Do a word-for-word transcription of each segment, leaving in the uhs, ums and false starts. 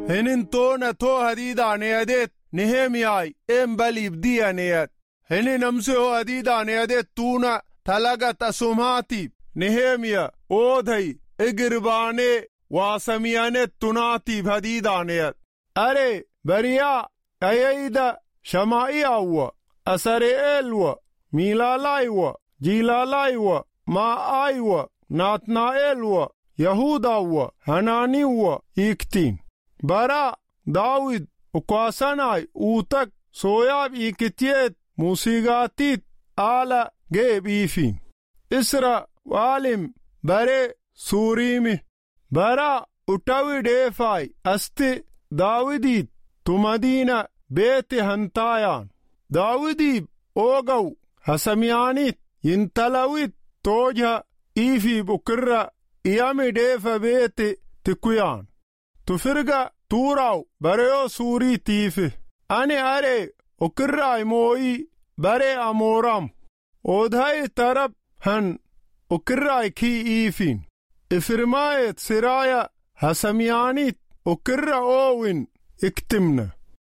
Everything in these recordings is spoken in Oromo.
هنن تونا تو هديدا نيادت نهمياي ام بلي بديا نياد هنن نمسو هديدا نيادت تونا تلقت أسوماتي نهميا اوذي اقرباني واسميانت تناتي بهديدا نياد أري بريا أيدا شمائي أوا أسري إلوا ميلالايوا جيلالايوا ما آيوا ناتنا إلوا يهوداوا هنانيوا إكتين برا داود وقاسناي اوتك سوياب إكتيت موسيقاتيت آلا جيب إيفين إسرا والم بري سوريمي برا اتاوي ديفاي أستي داوديت تمدينة بيت هنتايان داودي اوغو هسميانيت ينتلويت توجه إيفي بكرة إيامي ديفا بيت تكويان تفرقا توراو بريو سوري تيفي أني أري وكراي موي بري أمورام ودهاي ترب هن وكراي كي إيفين إفرمايت سرايا هسميانيت وكرا أوين اكتمنا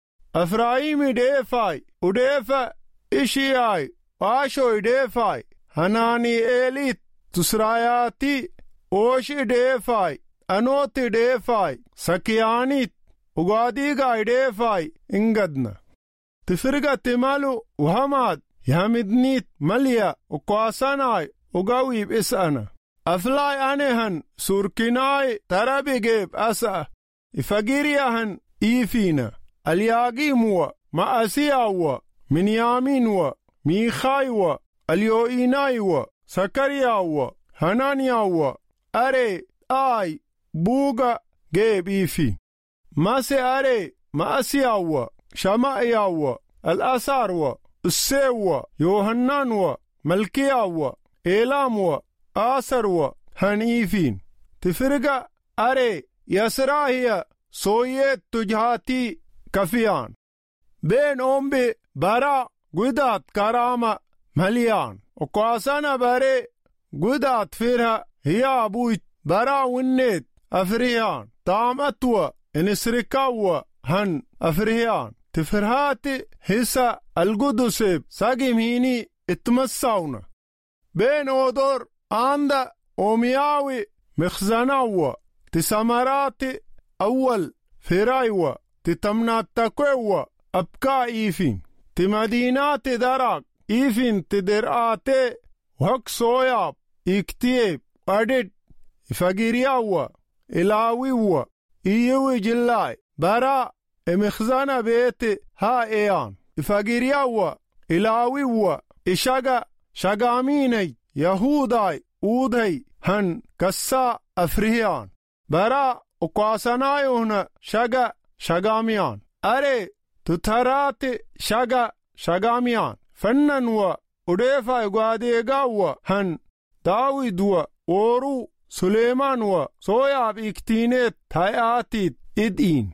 أفرايمي ديفاي وديفا إشياي واشوي ديفاي هناني إليت تسراياتي اوشي ديفاي أنوتي ديفاي سكيانيت وغاديغاي ديفاي انقدنا تفرقا تمالو وهماد يهمدنيت مليا وقواساناي وغاوي بإسانا أفلاي أنهن سوركيناي ترابي جيب أسا إفاقيريهن إيفينا الياقيموا ما أسياوا منيامينوا ميخايوا اليوئينايوا سكرياوا هنانياوا أري آي بوغا جيب إيفي ماسي أري ما أسياوا شمائياوا الأساروا السيوا يوهنانوا ملكياوا إيلاموا آسروا هنيفين تفرقا أري يسراهي سويت تجهاتي كفيان بين أمبي برا قدات كرامة مليان وقاسنا بري قدات فيرها هي أبويت برا ونيت أفريان تامتوا إنسركاوا هن أفريان تفرهاتي هسا القدسيب ساقميني اتمساونا بين أودور عند أمياوي مخزناوا تسامراتي أول فرايوا تتمنات تكووا أبكا إيفين تمدينات دراك إيفين تدرآتي وحق صوياب إكتيب أدد إفاقيرياوا إلاويوا إيوي جلاي برا إمخزانا بيتي ها إيان إفاقيرياوا إلاويوا إشاقا شاقاميني يهوداي أودهي هن كسا أفريان برا وقاسنايوهن شاقا شاقاميان أري تتراتي شاقا شاقاميان فننوا وديفا يقاديقاوا هن داويدوا ورو سليمانوا صوياب إكتينيت هاياتيت إدين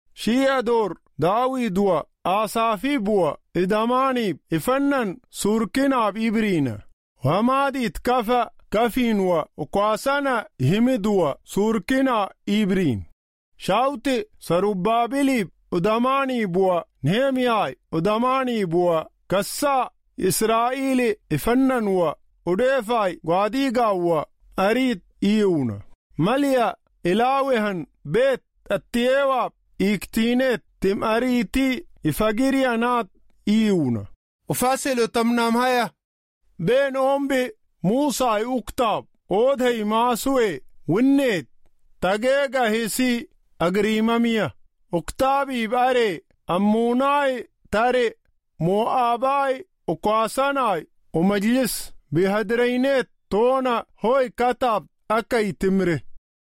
شيادور داويدوا آسافيبوا إدامانيب إفنن سوركناب إبرينا ومادي اتكفى كفينوا وقاسنا همدوا سوركنا إبرين شاوتي سربابليب ودماني بوا نهمياي ودماني بوا كسا إسرائيلي إفننوا وديفاي قاديقاوا أريد إيونا مليا إلاوهن بيت التيواب إكتينيت تم أريتي إفاقيريانات إيونا وفاسلو تمنام هيا بين أمبي موسى أكتاب أودهي ماسوي ونيت تاقيقا هسي أقريمامية أكتابي باري أموناي تاري موآباي وقاساناي ومجلس بهدرينيت تونا هوي كتاب أكي تمره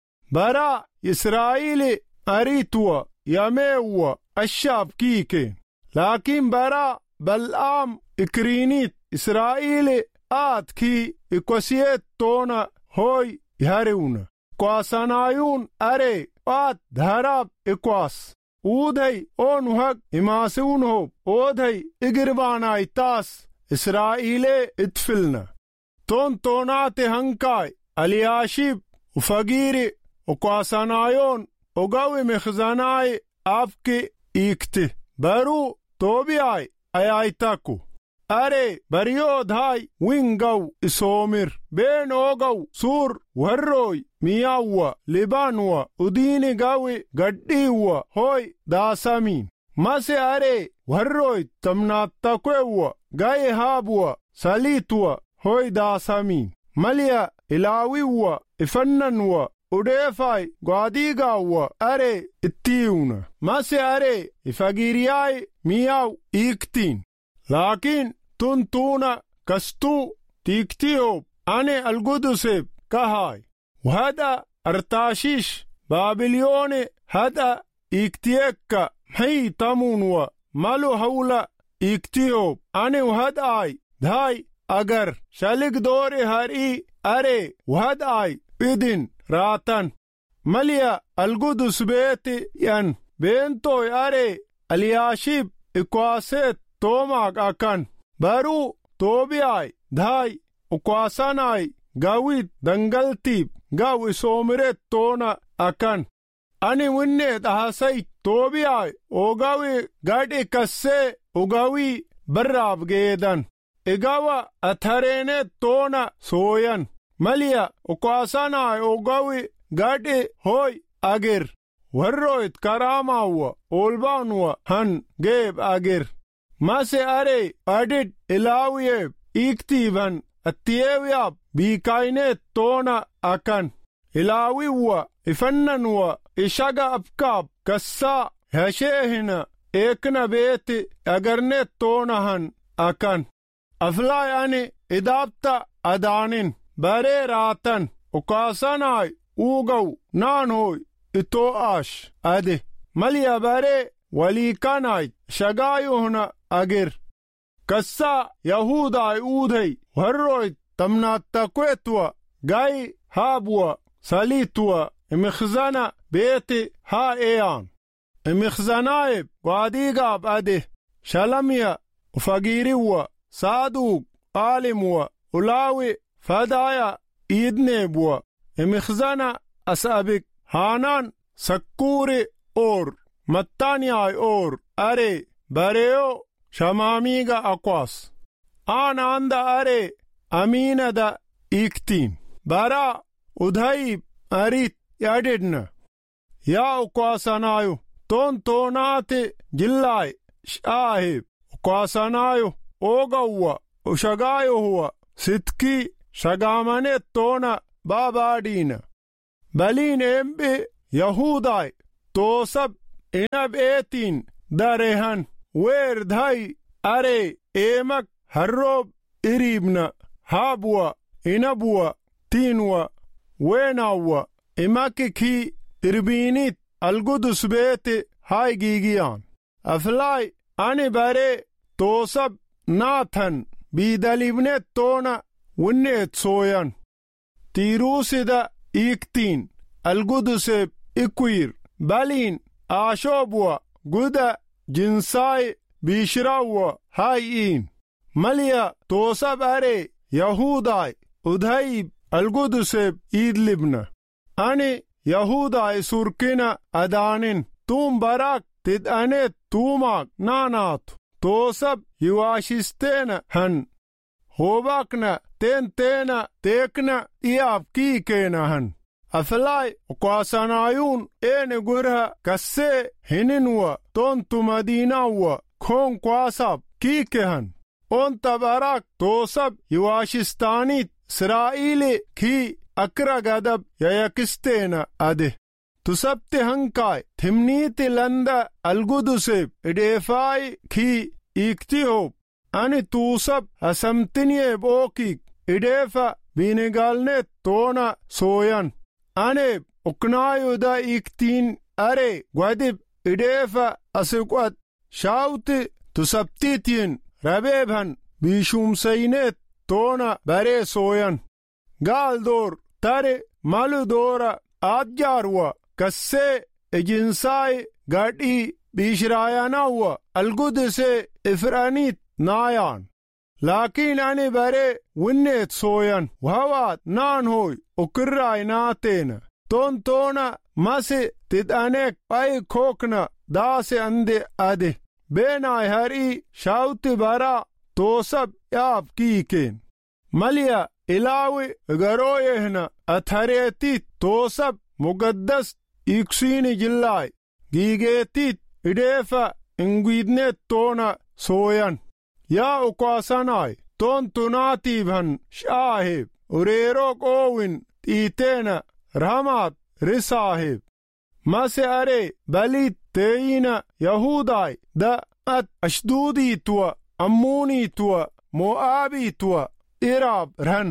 برا إسرائيلي أريتوا يميوا الشاب كيكي لكن برا بلعام إكرينيت إسرائيلي آت كي إكوسيت تونا هوي يهاريونا قاسانايون أري آت دهراب إكواس أودهي أونوهق إماسونهو أودهي إقرباناي تاس إسرائيلي اتفلنا تون توناتي هنكاي الياشيب وفقيري وقاسانايون ogawi mkhzanai afki ikti. Baru tobiai ayaitaku. Are bariyo dhai wingaw isomir. Ben ogaw sur warroi miyawa libanwa udini gawi gaddiwa hoi dasamin. Mase are warroi tamnatakwewa gai habwa salitwa hoi dasamin. Malia ilawiwa ifannanwa udefai gwadigawa are ittiuna. Mase are ifagiriyai miyaw iktin. Lakin tuntuna kastu tiktiob ane alguduseb kahai. Wahada artashish babilione hada iktiekka hei tamunwa malu hawla iktiob ane wahadai dhai agar shalik dore hari are wahadai idin ratan. Malia algudus beti yan bentoy are aliyashib ikwaset tomak akan. Baru tobiai dhai ukwasanai gawit dangaltib gawi somiret tona akan. Ani winne tahasai tobiai ogawi gadi kasse ugawi barab gedan. Igawa atharene tona soyan. Malia ukwasanai ogawi gadi hoi agir. Warroit karamawa olbanwa han geb agir. Mase are adit ilawiyeb iktivan attiyeviyab bikaine tona akan. Ilawiwa ifannanwa ishaga apkab kassa hashehina ekna beti agarne tonahan akan. Aflai ane idabta adanin bare ratan ukasanai ugaw nanhoy ito ash ade. Malia bare walikanai shagayuhna agir. Kassa Yahudai udhai warroi tamnattakwetwa gai habwa salitwa imikhzana beti ha eyan. Imikhzanaib gwadigab ade shalamia ufagiriwa sadug alimwa ulawi fadaya idnebwa. Imikhzana asabik hanan sakkuri or mattaniai or are bareo shamamiga akwas. Ana anda are aminada iktin. Bara udhaib arit yadidna. Ya ukwasanayu ton tonate jillai shahib. Ukwasanayu ogawa ushagayu huwa sitki shagamane tona babadina. Balin embe Yahudai tosab inab etin darehan. Wer dhai are emak harrob iribna habwa inabwa tinwa wenawa imakiki irbinit algudus beti hai gigiyan. Aflai ani bare tosab nathan bidalibne tona winnet soyan. Tirusida iktin alguduseb ikwir balin ashobwa guda jinsai bishrawa hayin. Malia tosab are Yahudai udhaib alguduseb idlibna. Ani Yahudai surkina adanin tum barak tid ane tumak nanatu. Tosab yuashistena han. Hobakna ten tena tekna iab kikena han. Aflai ukwasanayun ene gurha kasse hininwa tontu madinawa kon kwasab kikehan. On tabarak tosab yuashistanit Israeli ki akra gadab yayakistena ade. Tusabte hankai thimniti landa alguduseb idefai ki iktihob. Ani tusab asamtinye bokik idefa binegalne tona soyan. Ane uknayuda iktin are gwadib idefa asikwat shauti tusabtitien rabebhan bishumsainet tona bare soyan. Galdor tare maludora adjarwa kasse ejinsai gadi bishrayanawa algudise ifranit nayan. Lakin ani bare winnet soyan wawat nanhoy ukirray natena. Ton tona mase tidhanek pai kokna daase ande ade. Beenay harii shawti bara toosab yaab kiikeen. Maliya ilaawi garooyehna athareetit toosab mugaddas iksiini jillaay. Giigeetit ideefa ingwiidneet toona sooyan. Yaa ukwaasanay toon tunaatiibhan shaaheeb. Ureerook oowin tiiteena rahamaat risaaheeb. Mase aree baliit teeyina Yahudaay da at ashduudiitwa ammuuniitwa mo'aabiitwa iraab ran.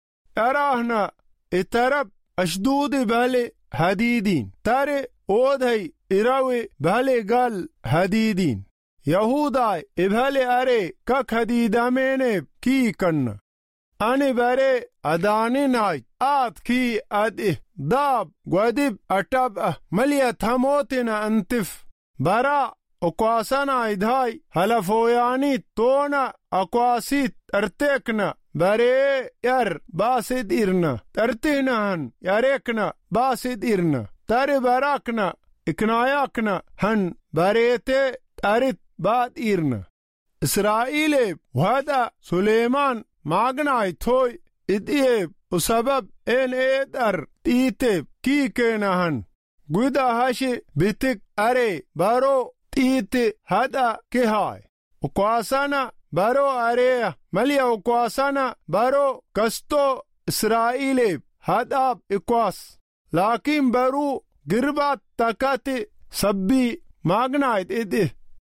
Araahna itarab ashduudi bale hadiidiin. Tare oodhay irawe bale gal hadiidiin. Yahudaay ibhale aree kak hadiidameeneeb kiikanna. Ani bare adaaninaay aad kii adi daab gwadib atab'a maliya thamootina antif. Bara okwaasanaay dhaay halafooyaaniit toona akwaasiit tarteekna baree yar baasid irna. Tartihnahan yareekna baasid irna. Tari barakna iknaayakna han bareetee tarit baad irna. Israa'iileeb wada Suleymaan maagnaay tooy idhiyeeb usabab en eedar tiiteeb kiikeenahan. Guda hashi bitik aree baroo tiite hada kihaay. Ukwaasana baroo areeya maliya ukwaasana baroo kastoo Israa'iileeb hadaab ikwaas. Laakiin baruu girbaat takati sabbii maagnaayt idhi.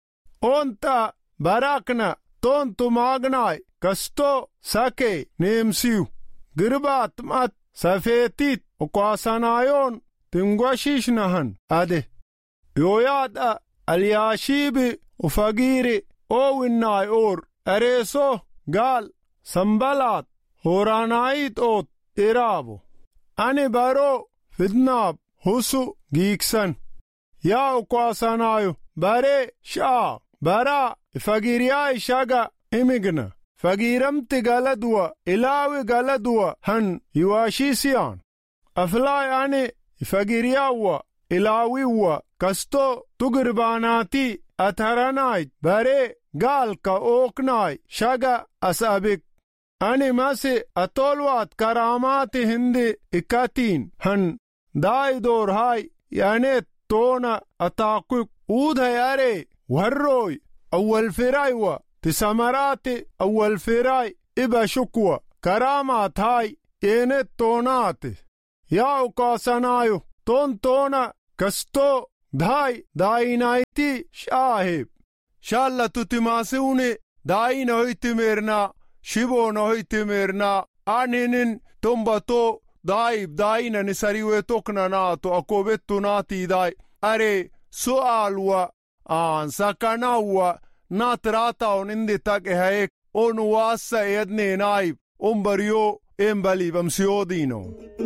Oonta barakna toontu maagnaay kastoo sakee neemsiyu. Girbaat mat safeetit ukwaasanaayoon timgwashiishnahan ade. Yooyaadha alyaashiibi ufagiiri oowinnaay oor areeso gaal sambalaat horaanaayit oot iraabo. Ani baroo fidnaab husu giiksan. Yaa ukwaasanaayo baree shaa baraa ifagiriyaay shaga imigna. Fagiiramti galadwa ilaawi galadwa han yuwaashiisiyaan. Aflaay ani ifagiriyaawa ilaawiwa kastoo tugirbaanaati atharanaayt baree gaalka ooknaay shaga asabik. Ani masi atolwaat karaamaati hindi ikatiin han daayidoor haay yaaneet toona ataakuk uudhay aree warrooy awwalfiraywa tisamaraati awwalfiray iba shukwa karaamaat haay yeenet toonaati. Yaa ukaasanaayo toon toona kastoo dhaay daayinaayti shaaheeb. Shaalla tutimaasiwni daayina hoytimeernaa shiboona hoytimeernaa aninin tombatoo daayib daayina nisariwe toknanaato akobettunaatiidaay aree su'aalwa aan sakanawwa naatraataon indi taqehayek on waassa edneenaayib on bariyoo en baliibamsiyoodiino.